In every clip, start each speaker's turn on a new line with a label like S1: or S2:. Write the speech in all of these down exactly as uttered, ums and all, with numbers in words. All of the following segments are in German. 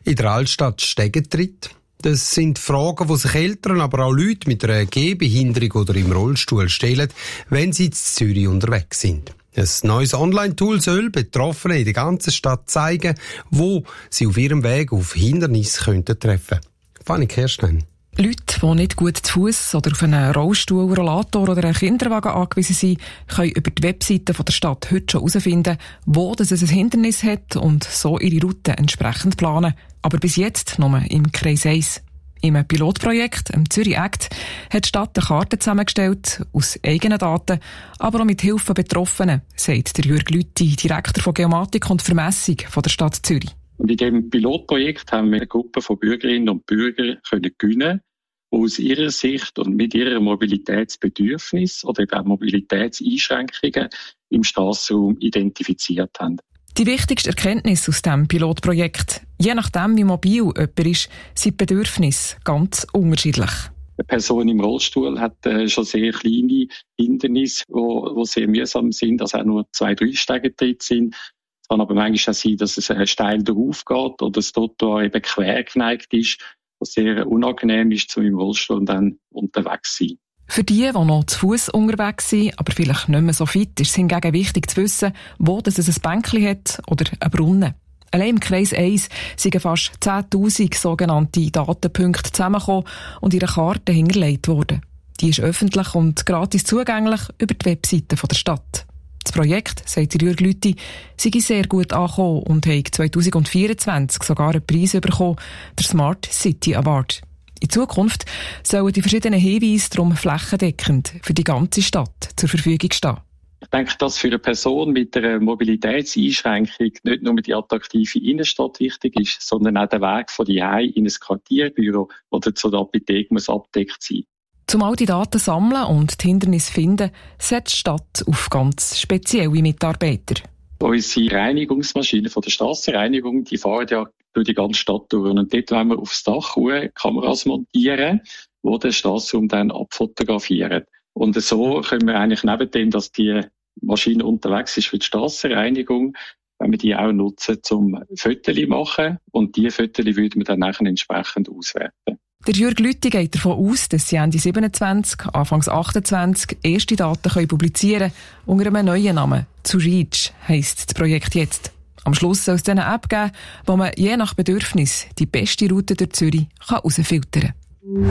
S1: in der Altstadt Stegentritt? Das sind Fragen, die sich Eltern, aber auch Leute mit einer Gehbehinderung oder im Rollstuhl stellen, wenn sie in Zürich unterwegs sind. Ein neues Online-Tool soll Betroffenen in der ganzen Stadt zeigen, wo sie auf ihrem Weg auf Hindernisse könnten treffen. Fanny Kersten.
S2: Leute, die nicht gut zu Fuss oder auf einen Rollstuhl, Rollator oder einen Kinderwagen angewiesen sind, können über die Webseite der Stadt heute schon herausfinden, wo es ein Hindernis hat und so ihre Route entsprechend planen. Aber bis jetzt nur im Kreis eins. Im Pilotprojekt, im Zürich Act, hat die Stadt eine Karte zusammengestellt, aus eigenen Daten, aber auch mit Hilfe Betroffenen, sagt der Jürg Lüthi, Direktor von Geomatik und Vermessung von der Stadt Zürich.
S3: Und in diesem Pilotprojekt haben wir eine Gruppe von Bürgerinnen und Bürgern können gewinnen, die aus ihrer Sicht und mit ihrem Mobilitätsbedürfnis oder eben auch Mobilitätseinschränkungen im Strassenraum identifiziert haben.
S2: Die wichtigste Erkenntnis aus diesem Pilotprojekt: Je nachdem, wie mobil jemand ist, sind die Bedürfnisse ganz unterschiedlich.
S3: Eine Person im Rollstuhl hat äh, schon sehr kleine Hindernisse, die sehr mühsam sind, also auch nur zwei, drei Stegentritte sind. Es kann aber manchmal auch sein, dass es äh, steil darauf geht oder das Trottoir eben quer geneigt ist, was sehr unangenehm ist, zu im Rollstuhl dann unterwegs zu sein.
S2: Für die, die noch zu Fuss unterwegs sind, aber vielleicht nicht mehr so fit, ist es hingegen wichtig zu wissen, wo es ein Bänkchen hat oder einen Brunnen. Allein im Kreis eins sind fast zehntausend sogenannte Datenpunkte zusammengekommen und ihre Karte hinterlegt worden. Die ist öffentlich und gratis zugänglich über die Webseite der Stadt. Das Projekt, sagt Jürg Lüthi, sei sehr gut angekommen und hat zwanzig vierundzwanzig sogar einen Preis bekommen, der Smart City Award. In Zukunft sollen die verschiedenen Hinweise darum flächendeckend für die ganze Stadt zur Verfügung stehen.
S3: Ich denke, dass für eine Person mit einer Mobilitätseinschränkung nicht nur die attraktive Innenstadt wichtig ist, sondern auch der Weg von die Hause in ein Quartierbüro oder zur Apotheke muss abgedeckt sein.
S2: Um all die Daten sammeln und die Hindernisse finden, setzt die Stadt auf ganz spezielle Mitarbeiter.
S3: Unsere Reinigungsmaschinen von der Strassenreinigung, die fahren ja durch die ganze Stadt durch. Und dort wollen wir aufs Dach Kameras montieren, die den Strassenraum dann abfotografieren. Und so können wir eigentlich neben dem, dass die Maschine unterwegs ist für die Strassenreinigung, wenn wir die auch nutzen, zum Fotos machen. Und diese Fotos würden wir dann nachher entsprechend auswerten.
S2: Der Jürg Lüthi geht davon aus, dass sie Ende siebenundzwanzig, Anfangs achtundzwanzig erste Daten können publizieren können unter einem neuen Namen. «Zu Reach» heisst das Projekt jetzt. Am Schluss soll es eine App geben, wo man je nach Bedürfnis die beste Route durch Zürich herausfiltern kann.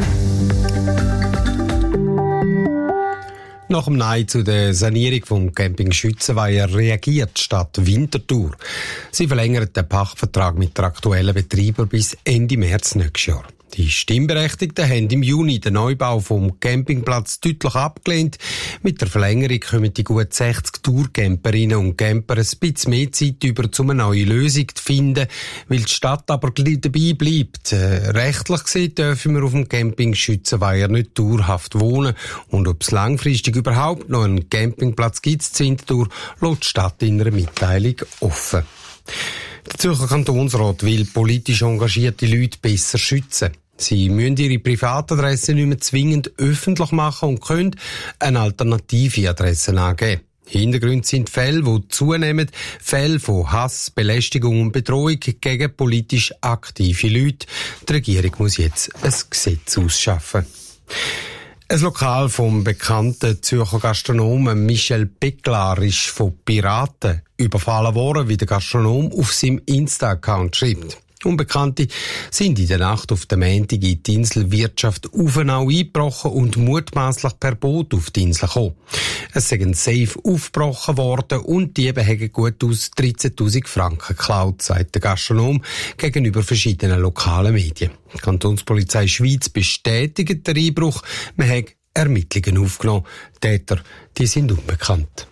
S1: Nach dem Nein zu der Sanierung vom Camping Schützenweiher reagiert die Stadt Winterthur. Sie verlängert den Pachtvertrag mit der aktuellen Betreiber bis Ende März nächstes Jahr. Die Stimmberechtigten haben im Juni den Neubau vom Campingplatz deutlich abgelehnt. Mit der Verlängerung kommen die gut sechzig Tourcamperinnen und Camper ein bisschen mehr Zeit über, um eine neue Lösung zu finden, weil die Stadt aber dabei bleibt. Äh, rechtlich gesehen dürfen wir auf dem Camping Schützenweiher nicht dauerhaft wohnen. Und ob es langfristig überhaupt noch einen Campingplatz gibt in Winterthur, lässt die Stadt in einer Mitteilung offen. Der Zürcher Kantonsrat will politisch engagierte Leute besser schützen. Sie müssen ihre Privatadresse nicht mehr zwingend öffentlich machen und können eine alternative Adresse angeben. Hintergrund sind Fälle, die zunehmen, Fälle von Hass, Belästigung und Bedrohung gegen politisch aktive Leute. Die Regierung muss jetzt ein Gesetz ausschaffen. Ein Lokal vom bekannten Zürcher Gastronomen Michel Peklar ist von Piraten überfallen worden, wie der Gastronom auf seinem Insta-Account schreibt. Unbekannte sind in der Nacht auf den Montag in die Inselwirtschaft Uvenau eingebrochen und mutmaßlich per Boot auf die Insel gekommen. Es sei ein Safe aufgebrochen worden und die Diebe haben gut aus dreizehntausend Franken geklaut, sagt der Gastronom gegenüber verschiedenen lokalen Medien. Die Kantonspolizei Schweiz bestätigt den Einbruch. Man hat Ermittlungen aufgenommen. Die Täter, die sind unbekannt.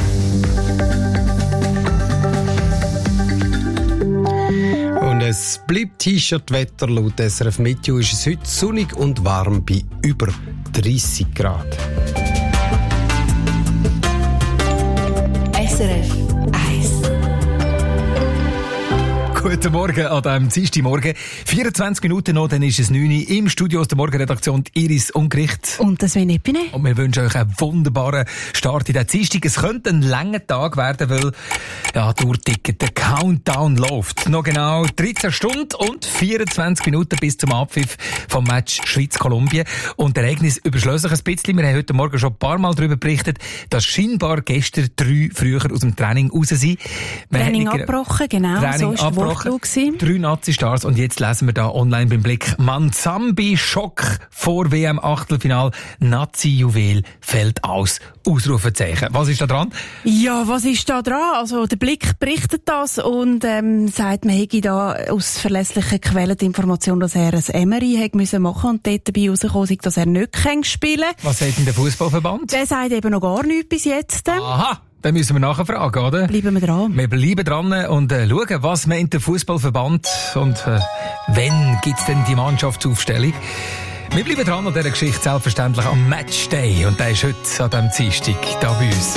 S1: Und es bleibt T-Shirt-Wetter. Laut S R F Meteo ist es heute sonnig und warm bei über dreissig Grad.
S4: S R F eins. Guten Morgen an diesem Dienstagmorgen. vierundzwanzig Minuten noch, dann ist es neun Uhr im Studio aus der Morgenredaktion Iris Ungericht.
S5: Und das Sven Epine.
S4: Und wir wünschen euch einen wunderbaren Start in den Dienstag. Es könnte ein langer Tag werden, weil ja, durchticket, der Countdown läuft. Noch genau dreizehn Stunden und vierundzwanzig Minuten bis zum Abpfiff vom Match Schweiz-Kolumbien. Und das Ereignis überschließt sich ein bisschen. Wir haben heute Morgen schon ein paar Mal darüber berichtet, dass scheinbar gestern drei früher aus dem Training raus sind.
S5: Training abgebrochen, genau.
S4: Training
S5: so
S4: abgebrochen. Drei Nazi-Stars. Und jetzt lesen wir da online beim Blick: Manzambi-Schock vor W M-Achtelfinal. Nazi-Juwel fällt aus. Ausrufezeichen. Was ist da dran?
S5: Ja, was ist da dran? Also, der Blick berichtet das und ähm, sagt, man hätte da aus verlässlichen Quellen die Information, dass er ein M R I hätte müssen machen und dort dabei rausgekommen ist, dass er nicht spielen kann.
S4: Was sagt denn der Fußballverband?
S5: Der sagt eben noch gar nichts bis jetzt.
S4: Aha! Dann müssen wir nachfragen, oder?
S5: Bleiben wir dran.
S4: Wir bleiben dran und äh, schauen, was meint der Fußballverband und äh, wann gibt's denn die Mannschaftsaufstellung? Wir bleiben dran an dieser Geschichte selbstverständlich am Matchday und der ist heute an diesem Dienstag da bei uns.